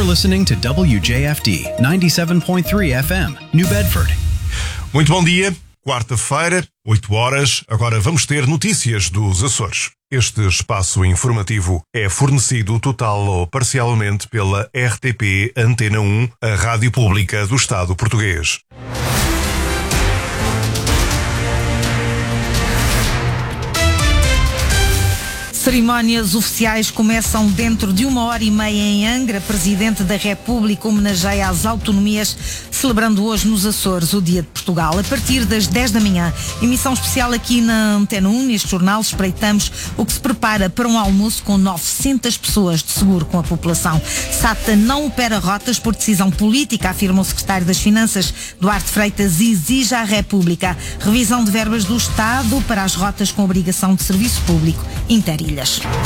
You're listening to WJFD 97.3 FM, New Bedford. Muito bom dia. Quarta-feira, 8 horas. Agora vamos ter notícias dos Açores. Este espaço informativo é fornecido total ou parcialmente pela RTP Antena 1, a rádio pública do Estado português. Cerimónias oficiais começam dentro de 1h30 em Angra. Presidente da República homenageia as autonomias, celebrando hoje nos Açores o Dia de Portugal. A partir das 10 da manhã, emissão especial aqui na Antena 1. Neste jornal espreitamos o que se prepara para um almoço com 900 pessoas de seguro com a população. SATA não opera rotas por decisão política, afirma o secretário das Finanças, Duarte Freitas, e exige à República revisão de verbas do Estado para as rotas com obrigação de serviço público interilhas.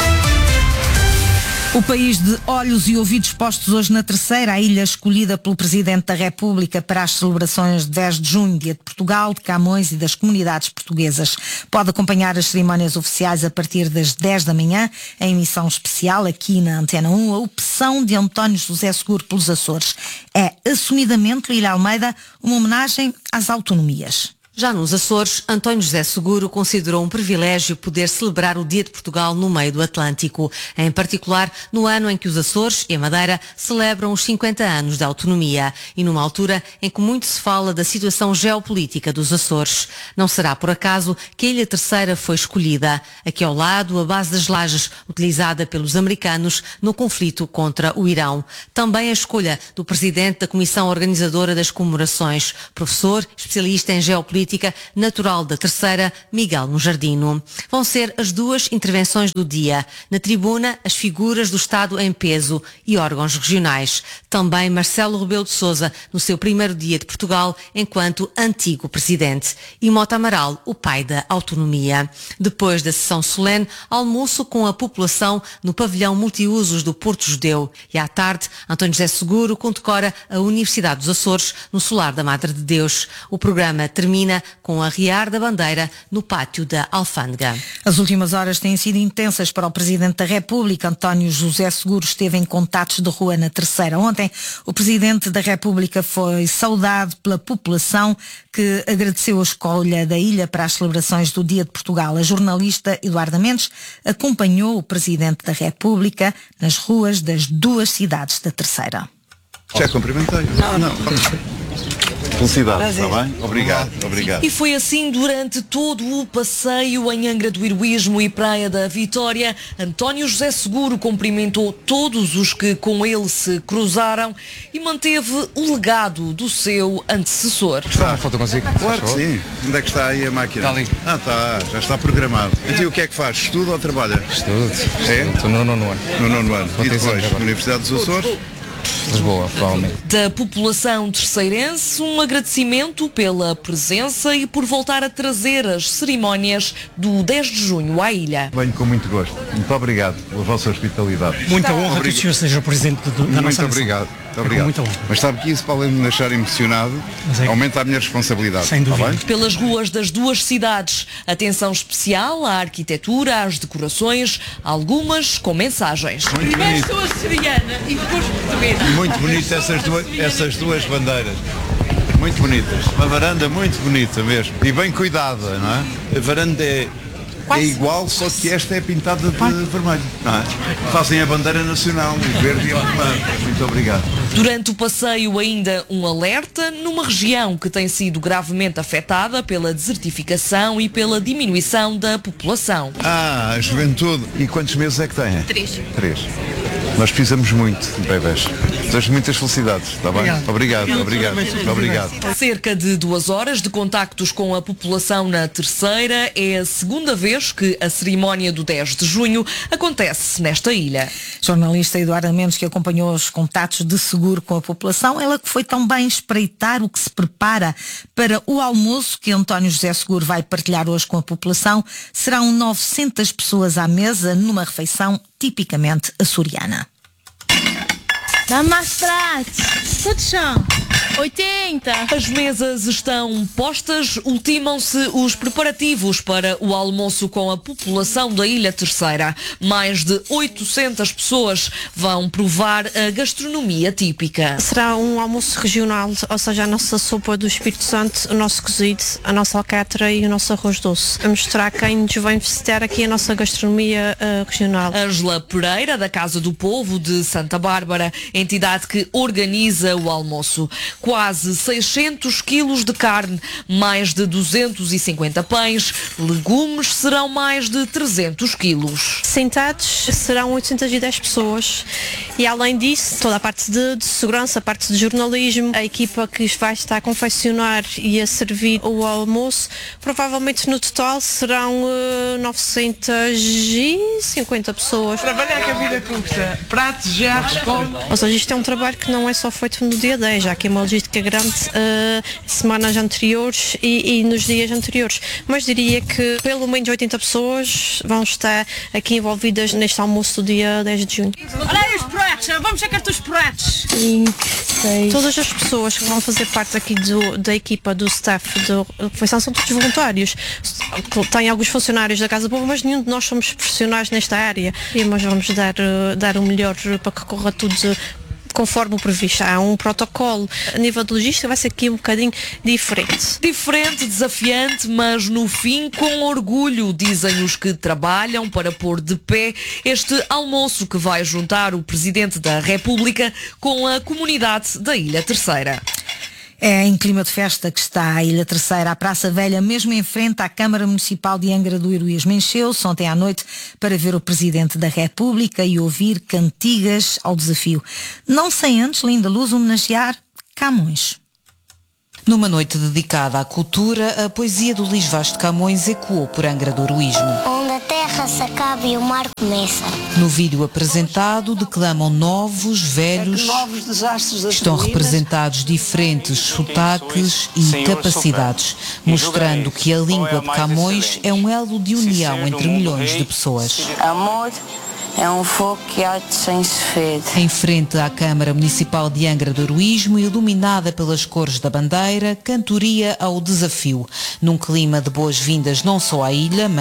O país de olhos e ouvidos postos hoje na Terceira, a ilha escolhida pelo Presidente da República para as celebrações de 10 de junho, Dia de Portugal, de Camões e das comunidades portuguesas. Pode acompanhar as cerimónias oficiais a partir das 10 da manhã, em emissão especial aqui na Antena 1, a opção de António José Seguro pelos Açores. É, assumidamente, Lília Almeida, uma homenagem às autonomias. Já nos Açores, António José Seguro considerou um privilégio poder celebrar o Dia de Portugal no meio do Atlântico, em particular no ano em que os Açores e a Madeira celebram os 50 anos da autonomia e numa altura em que muito se fala da situação geopolítica dos Açores. Não será por acaso que a Ilha Terceira foi escolhida, aqui ao lado, a base das Lajes, utilizada pelos americanos no conflito contra o Irão. Também a escolha do presidente da Comissão Organizadora das Comemorações, professor, especialista em geopolítica, natural da Terceira, Miguel Mujardino. Vão ser as duas intervenções do dia. Na tribuna, as figuras do Estado em peso e órgãos regionais. Também Marcelo Rebelo de Sousa, no seu primeiro dia de Portugal, enquanto antigo presidente. E Mota Amaral, o pai da autonomia. Depois da sessão solene, almoço com a população no pavilhão multiusos do Porto Judeu. E à tarde, António José Seguro condecora a Universidade dos Açores, no Solar da Madre de Deus. O programa termina com o arriar da bandeira no pátio da Alfândega. As últimas horas têm sido intensas para o Presidente da República. António José Seguro esteve em contatos de rua na Terceira. Ontem, o Presidente da República foi saudado pela população que agradeceu a escolha da ilha para as celebrações do Dia de Portugal. A jornalista Eduarda Mendes acompanhou o Presidente da República nas ruas das duas cidades da Terceira. Já cumprimentei. Não. Felicidades, está bem? Obrigado. E foi assim durante todo o passeio em Angra do Heroísmo e Praia da Vitória. António José Seguro cumprimentou todos os que com ele se cruzaram e manteve o legado do seu antecessor. Está a foto consigo? Claro que sim. Onde é que está aí a máquina? Está ali. Está, já está programado. Então o que é que faz? Estuda ou trabalha? Estudo. É? Estou no nono ano. No nono ano. E depois, Universidade dos Açores? Lisboa, provavelmente. Da população terceirense, um agradecimento pela presença e por voltar a trazer as cerimónias do 10 de junho à ilha. Venho com muito gosto. Muito obrigado pela vossa hospitalidade. Muita honra que o senhor seja o presidente da nossa nação. Muito obrigado. Muita honra. Mas sabe que isso, para além de me deixar emocionado, aumenta a minha responsabilidade. Sem dúvida. Está bem? Pelas ruas das duas cidades, atenção especial à arquitetura, às decorações, algumas com mensagens. Primeiro sou açoriana e depois portuguesa. Muito bonito essas duas bandeiras. Muito bonitas. Uma varanda muito bonita mesmo. E bem cuidada, não é? A varanda é igual, só que esta é pintada de vermelho, não é? Fazem a bandeira nacional, o verde e o amarelo. Muito obrigado. Durante o passeio ainda um alerta numa região que tem sido gravemente afetada pela desertificação e pela diminuição da população. A juventude. E quantos meses é que tem? 3. Nós precisamos muito de bebés. Desejo muitas felicidades, está bem? Obrigado. Cerca de 2 horas de contactos com a população na Terceira. É a segunda vez que a cerimónia do 10 de junho acontece nesta ilha. Jornalista Eduarda Mendes, que acompanhou os contatos de seguro com a população, ela que foi também espreitar o que se prepara para o almoço que António José Seguro vai partilhar hoje com a população. Serão 900 pessoas à mesa numa refeição tipicamente açoriana. Dá mais pratos. Tudo chão. 80. As mesas estão postas, ultimam-se os preparativos para o almoço com a população da Ilha Terceira. Mais de 800 pessoas vão provar a gastronomia típica. Será um almoço regional, ou seja, a nossa sopa do Espírito Santo, o nosso cozido, a nossa alcatra e o nosso arroz doce. A mostrar quem nos vem visitar aqui a nossa gastronomia regional. Ângela Pereira, da Casa do Povo de Santa Bárbara, entidade que organiza o almoço. Quase 600 quilos de carne, mais de 250 pães, legumes serão mais de 300 quilos. Sentados serão 810 pessoas e além disso, toda a parte de segurança, a parte de jornalismo, a equipa que vai estar a confeccionar e a servir o almoço, provavelmente no total serão 950 pessoas. Trabalhar que a vida custa. Pratos, jarros, com... Ou seja, isto é um trabalho que não é só feito no dia 10, já que é uma logística grande semanas anteriores e nos dias anteriores. Mas diria que pelo menos 80 pessoas vão estar aqui envolvidas neste almoço do dia 10 de junho. Olha aí os pratos, vamos sacar os pratos. 5, 6. Todas as pessoas que vão fazer parte aqui da equipa, do staff da refeição são todos voluntários. Tem alguns funcionários da Casa do Povo, mas nenhum de nós somos profissionais nesta área. Mas vamos dar o melhor para que corra tudo conforme o previsto. Há um protocolo. A nível de logística vai ser aqui um bocadinho diferente. Diferente, desafiante, mas no fim com orgulho, dizem os que trabalham para pôr de pé este almoço que vai juntar o Presidente da República com a comunidade da Ilha Terceira. É em clima de festa que está a Ilha Terceira. A Praça Velha, mesmo em frente à Câmara Municipal de Angra do Heroísmo, encheu-se ontem à noite para ver o Presidente da República e ouvir cantigas ao desafio. Não sem antes, Linda Luz, homenagear Camões. Numa noite dedicada à cultura, a poesia do Luís Vaz de Camões ecoou por Angra do Heroísmo. Onde a terra se acaba e o mar começa. No vídeo apresentado, declamam novos, velhos, estão representados diferentes sotaques e capacidades, mostrando que a língua de Camões é um elo de união entre milhões de pessoas. Amor é um fogo que arde sem se ver. Em frente à Câmara Municipal de Angra do Heroísmo, iluminada pelas cores da bandeira, cantoria ao desafio, num clima de boas-vindas não só à ilha, mas